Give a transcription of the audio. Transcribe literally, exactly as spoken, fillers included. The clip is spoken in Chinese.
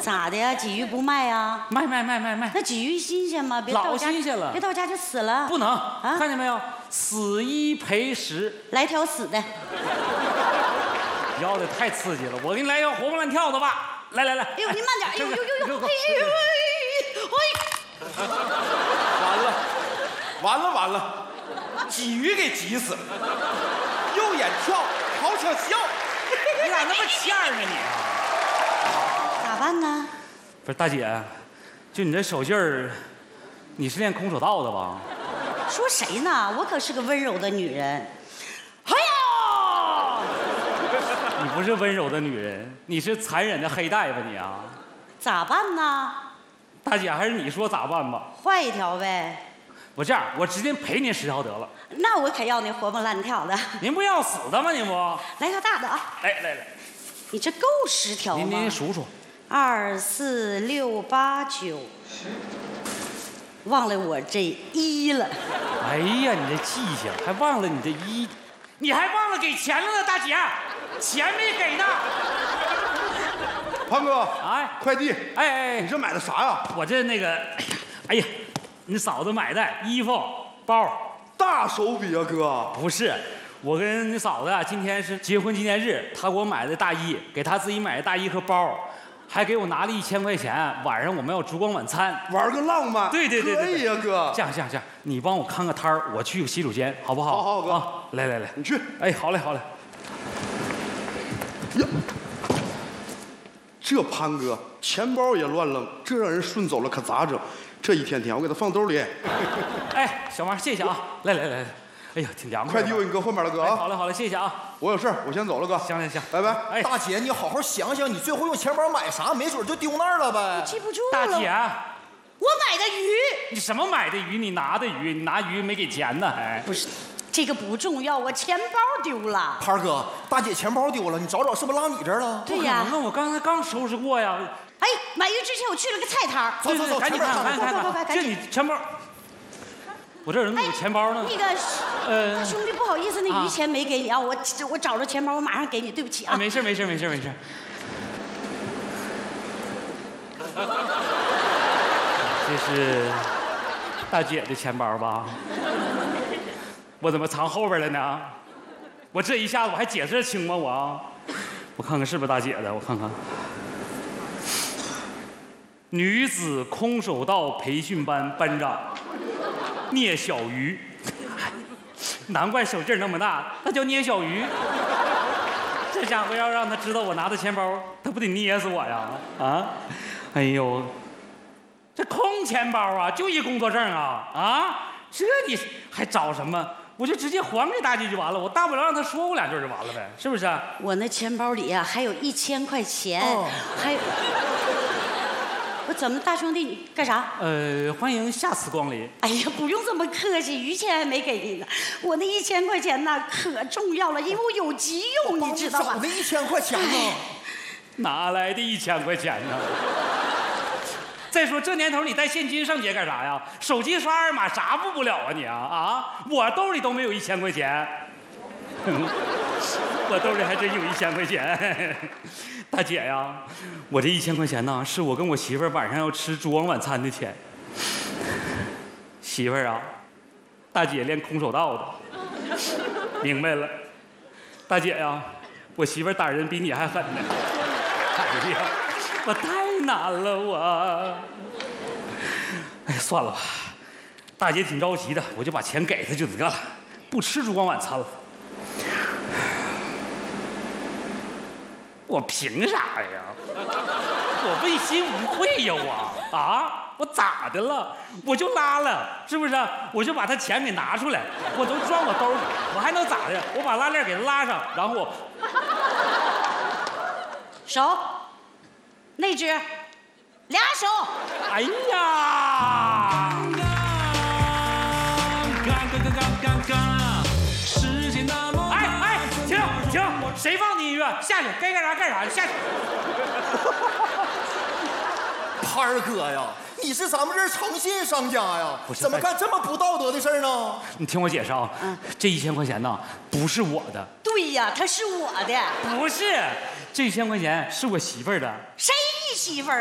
咋的呀？鲫鱼不卖呀？ 卖卖卖卖卖。 那鲫鱼新鲜吗？别老新鲜了， 别到家就死了。 不能啊！看见没有？死一赔十， 来条死的。 要的太刺激了，我给你来一个活蹦乱跳的吧。来来来。 哎呦，您慢点！哎呦呦呦呦！哎呦哎呦！ 完了，完了完了，鲫鱼给急死了，右眼跳，好想笑。 你咋那么欠儿呢你？ 咋办呢？ 不是大姐，就你这手劲儿，你是练空手道的吧？ 说谁呢？我可是个温柔的女人。哎呀！ 你不是温柔的女人，你是残忍的黑大夫你啊！ 咋办呢？ 大姐，还是你说咋办吧？ 换一条呗。 我这样，我直接赔您十条得了。 那我可要那活蹦乱跳的。 您不要死的吗？您不？ 来条大的啊！ 来来来， 你这够十条吗？ 您您数数。 二四六八九，忘了我这一了。 哎呀，你这记性还忘了你这一，你还忘了给钱了呢，大姐，钱没给呢。 胖哥， 哎， 快递， 哎哎， 你这买的啥呀？ 我这那个，哎呀，哎呀，你嫂子买的衣服、包， 大手笔啊，哥！ 不是，我跟你嫂子啊，今天是结婚纪念日，她给我买的大衣，给她自己买的大衣和包。还给我拿了一千块钱，晚上我们要烛光晚餐， 玩个浪漫。 对对对， 可以呀，哥。 这样这样这样，你帮我看个摊儿，我去个洗手间，好不好？ 好好，哥。 啊，来来来， 你去。 哎，好嘞好嘞。 呀，这潘哥钱包也乱扔，这让人顺走了可咋整？这一天天，我给他放兜里。 哎，小王，谢谢啊！来来来，哎呀，挺凉快。 快递我给你搁后面了，哥啊。 好嘞好嘞，谢谢啊。 我有事儿，我先走了，哥。 行行行， 拜拜。 哎， 大姐，你好好想想，你最后用钱包买啥，没准就丢那儿了呗。 记不住了。 大姐， 我买的鱼。 你什么买的鱼？你拿的鱼？你拿鱼没给钱呢？还不是，这个不重要，我钱包丢了。 潘哥，大姐钱包丢了，你找找，是不是落你这儿了？ 对呀。 那我刚才刚收拾过呀。 哎，买鱼之前我去了个菜摊儿。 走走走， 赶紧看看看看看， 这你钱包。我这人有钱包呢。 那个，呃，兄弟，不好意思，那鱼钱没给你啊，我我找着钱包，我马上给你，对不起啊。 没事没事没事没事。这是大姐的钱包吧？我怎么藏后边了呢？我这一下子我还解释得清吗？我，我看看是不是大姐的，我看看。女子空手道培训班班长聂小鱼，难怪手劲儿那么大，他叫聂小鱼。这家伙要让他知道我拿的钱包，他不得捏死我呀？啊！哎呦，这空钱包啊，就一工作证啊啊！这你还找什么？我就直接还给大姐就完了，我大不了让他说我两句就完了呗，是不是？ 我那钱包里呀、啊、还有一千块钱，哦、还有。我怎么，大兄弟，你干啥？ 呃，欢迎下次光临。 哎呀，不用这么客气，余钱还没给你呢。我那一千块钱呢，可重要了，因为我有急用，你知道吧？ 我那一千块钱呢？ 哪来的一千块钱呢？再说这年头，你带现金上街干啥呀？手机刷二维码啥付不了啊你啊啊！我兜里都没有一千块钱，我兜里还真有一千块钱。大姐呀，我这一千块钱呢，是我跟我媳妇儿晚上要吃烛光晚餐的钱。媳妇儿啊，大姐练空手道的，明白了。大姐呀，我媳妇儿打人比你还狠呢。哎呀，我太难了我。哎，算了吧，大姐挺着急的，我就把钱给她就得了，不吃烛光晚餐了。我凭啥呀？我问心无愧呀，我啊，我咋的了？我就拉了，是不是？我就把他钱给拿出来，我都装我兜里，我还能咋的？我把拉链给他拉上，然后我手，那只，俩手。 哎呀！哎哎，停停！谁放的音乐？下去，该干啥干啥，下去。 潘儿哥呀，你是咱们这儿诚信商家呀，怎么干这么不道德的事儿呢？ 你听我解释啊，嗯、这一千块钱呢不是我的。 对呀，他是我的。 不是，这一千块钱是我媳妇儿的。 谁你媳妇儿？